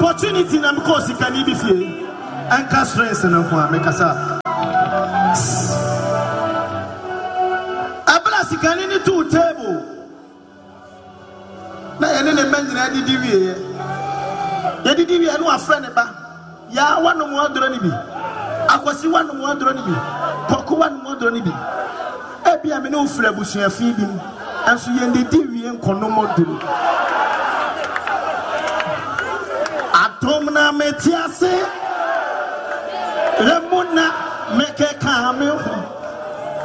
opportunity na mkosi kani bi fie anka stress na ko amekasa abla sikani ni to table na ene ne menjina didi wie ya didi wie no afre ne ba ya wanu mo adoro ni bi akwasi wanu mo adoro ni bi poku wanu mo adoro ni bi ebia me no ufre abusuafi bi anso ye didi wie nkono moduro atomna metiase remuna meke kame